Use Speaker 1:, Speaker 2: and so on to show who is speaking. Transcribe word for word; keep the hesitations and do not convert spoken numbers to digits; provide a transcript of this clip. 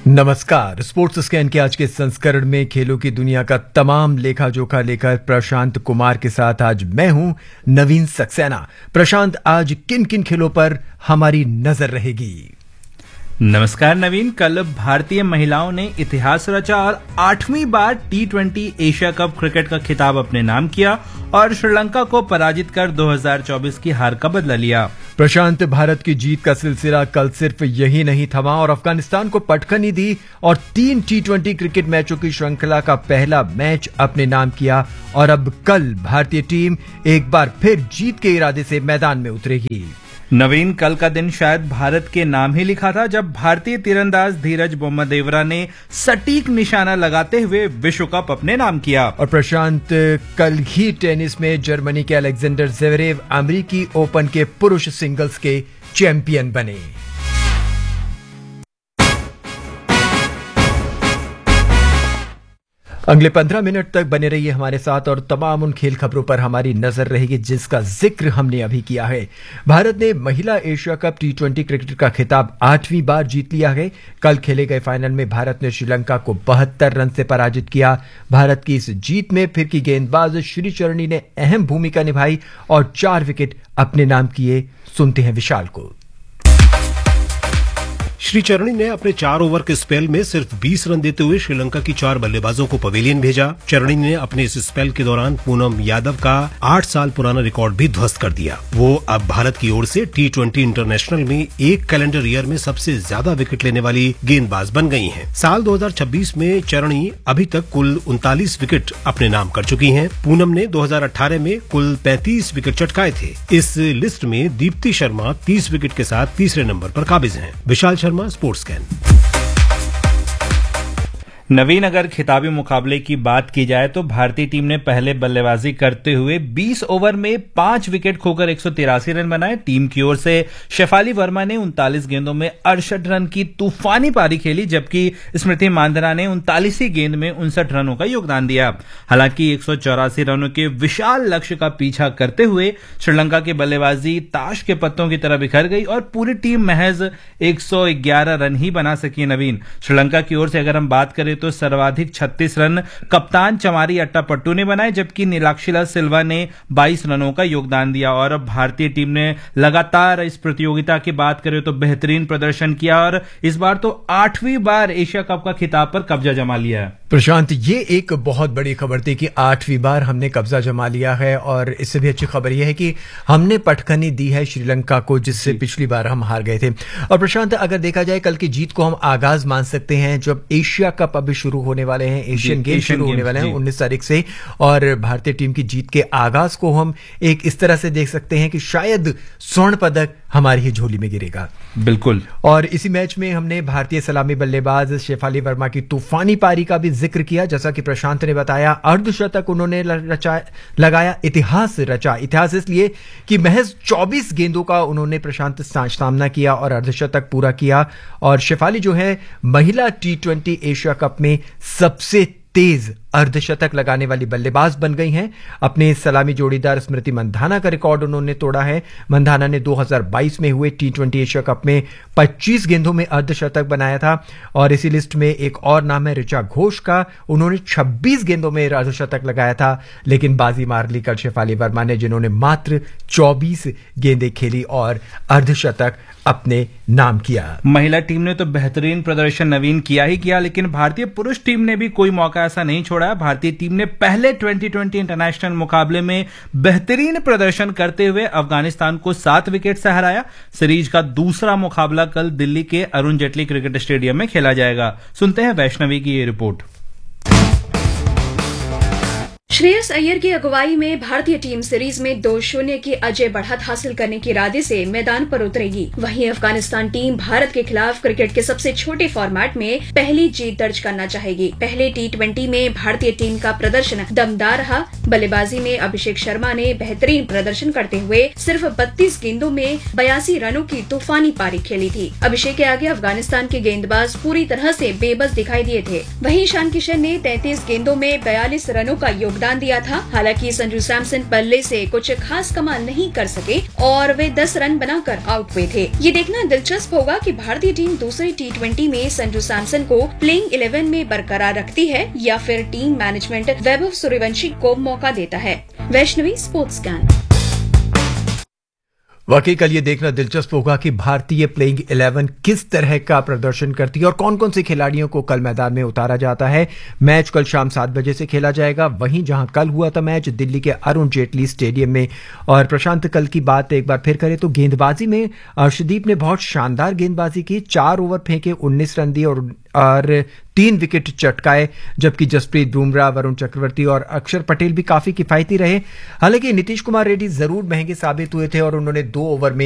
Speaker 1: नमस्कार। Sports scan के आज के संस्करण में खेलों की दुनिया का तमाम लेखा जोखा लेकर प्रशांत कुमार के साथ आज मैं हूं नवीन सक्सेना। प्रशांत, आज किन किन खेलों पर हमारी नजर रहेगी?
Speaker 2: नमस्कार नवीन। कल भारतीय महिलाओं ने इतिहास रचा और आठवीं बार T twenty Asia cup cricket का खिताब अपने नाम किया और श्रीलंका को पराजित कर दो हज़ार चौबीस की हार का बदला लिया।
Speaker 1: प्रशांत, भारत की जीत का सिलसिला कल सिर्फ यही नहीं थमा और अफगानिस्तान को पटखनी दी और तीन टी ट्वेंटी क्रिकेट मैचों की श्रृंखला का पहला मैच अपने नाम किया और अब कल भारतीय टीम एक बार फिर जीत के इरादे से मैदान में उतरेगी।
Speaker 2: नवीन, कल का दिन शायद भारत के नाम ही लिखा था जब भारतीय तीरंदाज धीरज बोम्मदेवरा ने सटीक निशाना लगाते हुए विश्व कप अपने नाम किया।
Speaker 1: और प्रशांत, कल ही टेनिस में जर्मनी के अलेक्जेंडर ज़वेरेव अमेरिकी ओपन के पुरुष सिंगल्स के चैंपियन बने। अगले पंद्रह मिनट तक बने रहिए हमारे साथ और तमाम उन खेल खबरों पर हमारी नजर रहेगी जिसका जिक्र हमने अभी किया है। भारत ने महिला Asia cup T twenty cricket का खिताब आठवीं बार जीत लिया है। कल खेले गए फाइनल में भारत ने श्रीलंका को बहत्तर रन से पराजित किया। भारत की इस जीत में फिर की गेंदबाज श्रीचरणी ने अहम भूमिका निभाई और चार विकेट अपने नाम किए। सुनते हैं विशाल को।
Speaker 3: श्रीचरणी ने अपने चार ओवर के स्पेल में सिर्फ बीस रन देते हुए श्रीलंका की चार बल्लेबाजों को पवेलियन भेजा। चरणी ने अपने इस स्पेल के दौरान पूनम यादव का आठ साल पुराना रिकॉर्ड भी ध्वस्त कर दिया। वो अब भारत की ओर से टी ट्वेंटी इंटरनेशनल में एक कैलेंडर ईयर में सबसे ज्यादा विकेट लेने वाली गेंदबाज बन गई हैं। साल दो हज़ार छब्बीस में चरणी अभी तक कुल उनतालीस विकेट अपने नाम कर चुकी हैं। पूनम ने दो हज़ार अठारह में कुल पैंतीस विकेट चटकाए थे। इस लिस्ट में दीप्ति शर्मा तीस विकेट के साथ तीसरे नंबर पर काबिज हैं। Vishal Sharma, sports scan.
Speaker 2: नवीन, अगर खिताबी मुकाबले की बात की जाए तो भारतीय टीम ने पहले बल्लेबाजी करते हुए बीस ओवर में पांच विकेट खोकर एक सौ तिरासी रन बनाए। टीम की ओर से शेफाली वर्मा ने उनतालीस गेंदों में अड़सठ रन की तूफानी पारी खेली, जबकि स्मृति मांधाना ने उनतालीस ही गेंद में उनसठ रनों का योगदान दिया। हालांकि एक सौ चौरासी रनों के विशाल लक्ष्य का पीछा करते हुए श्रीलंका की बल्लेबाजी ताश के पत्तों की तरह बिखर गई और पूरी टीम महज एक सौ ग्यारह रन ही बना सकी। नवीन, श्रीलंका की ओर से अगर हम बात करें तो सर्वाधिक छत्तीस रन कप्तान चमारी अट्टापट्टू ने बनाए, जबकि नीलाक्षिला सिल्वा ने बाईस रनों का योगदान दिया। और अब भारतीय टीम ने लगातार इस प्रतियोगिता की बात करें तो बेहतरीन प्रदर्शन किया और इस बार तो आठवीं बार एशिया कप का खिताब पर कब्जा जमा लिया है।
Speaker 1: प्रशांत, ये एक बहुत बड़ी खबर थी कि आठवीं बार हमने कब्जा जमा लिया है और इससे भी अच्छी खबर यह है कि हमने पटखनी दी है श्रीलंका को, जिससे पिछली बार हम हार गए थे। और प्रशांत, अगर देखा जाए कल की जीत को हम आगाज मान सकते हैं जब एशिया कप अभी शुरू होने वाले हैं, एशियन गेम शुरू होने वाले हैं उन्नीस तारीख से, और भारतीय टीम की जीत के आगाज को हम एक इस तरह से देख सकते हैं कि शायद स्वर्ण पदक हमारी ही झोली में गिरेगा।
Speaker 2: बिल्कुल।
Speaker 1: और इसी मैच में हमने भारतीय सलामी बल्लेबाज शेफाली वर्मा की तूफानी पारी का भी जिक्र किया। जैसा कि प्रशांत ने बताया, अर्धशतक उन्होंने रचा लगाया, इतिहास रचा। इतिहास इसलिए कि महज चौबीस गेंदों का उन्होंने प्रशांत सामना किया और अर्धशतक पूरा किया। और शेफाली जो है महिला टी ट्वेंटी एशिया कप में सबसे तेज अर्धशतक लगाने वाली बल्लेबाज बन गई हैं। अपने सलामी जोड़ीदार स्मृति मंधाना का रिकॉर्ड उन्होंने तोड़ा है। मंधाना ने दो हज़ार बाईस में हुए टी ट्वेंटी एशिया कप में पच्चीस गेंदों में अर्धशतक बनाया था। और इसी लिस्ट में एक और नाम है ऋचा घोष का। उन्होंने छब्बीस गेंदों में अर्धशतक लगाया था, लेकिन बाजी मार ली कल शेफाली वर्मा ने, जिन्होंने मात्र चौबीस गेंदें खेली और अर्धशतक अपने नाम किया।
Speaker 2: महिला टीम ने तो बेहतरीन प्रदर्शन नवीन किया ही किया, लेकिन भारतीय पुरुष टीम ने भी कोई मौका ऐसा नहीं छोड़ा। भारतीय टीम ने पहले ट्वेंटी ट्वेंटी इंटरनेशनल मुकाबले में बेहतरीन प्रदर्शन करते हुए अफगानिस्तान को सात विकेट से हराया। सीरीज का दूसरा मुकाबला कल दिल्ली के अरुण जेटली क्रिकेट स्टेडियम में खेला जाएगा। सुनते हैं वैष्णवी की ये रिपोर्ट।
Speaker 4: श्रेयस अय्यर की अगुवाई में भारतीय टीम सीरीज में दो शून्य की अजय बढ़त हासिल करने के इरादे से मैदान पर उतरेगी। वहीं अफगानिस्तान टीम भारत के खिलाफ क्रिकेट के सबसे छोटे फॉर्मेट में पहली जीत दर्ज करना चाहेगी। पहले टी ट्वेंटी में भारतीय टीम का प्रदर्शन दमदार रहा। बल्लेबाजी में अभिषेक शर्मा ने बेहतरीन प्रदर्शन करते हुए सिर्फ बत्तीस गेंदों में बयासी रनों की तूफानी पारी खेली थी। अभिषेक के आगे अफगानिस्तान के गेंदबाज पूरी तरह से बेबस दिखाई दिए थे। वहीं ईशान किशन ने तैंतीस गेंदों में बयालीस रनों का योगदान योगदान दिया था। हालांकि संजू सैमसन बल्ले से कुछ खास कमाल नहीं कर सके और वे दस रन बनाकर आउट हुए थे। ये देखना दिलचस्प होगा कि भारतीय टीम दूसरी टी ट्वेंटी में संजू सैमसन को प्लेइंग इलेवन में बरकरार रखती है या फिर टीम मैनेजमेंट वैभव सूर्यवंशी को मौका देता है। Vaishnavi, sports scan.
Speaker 1: वाकई कल ये देखना दिलचस्प होगा कि भारतीय प्लेइंग इलेवन किस तरह का प्रदर्शन करती है और कौन कौन से खिलाड़ियों को कल मैदान में उतारा जाता है। मैच कल शाम सात बजे से खेला जाएगा। वहीं जहां कल हुआ था मैच दिल्ली के अरुण जेटली स्टेडियम में। और प्रशांत, कल की बात एक बार फिर करें तो गेंदबाजी में अर्शदीप ने बहुत शानदार गेंदबाजी की। चार ओवर फेंके, उन्नीस रन दिए और, और तीन विकेट चटकाए, जबकि जसप्रीत बुमराह, वरुण चक्रवर्ती और अक्षर पटेल भी काफी किफायती रहे। हालांकि नीतीश कुमार रेड्डी जरूर महंगे साबित हुए थे और उन्होंने दो ओवर में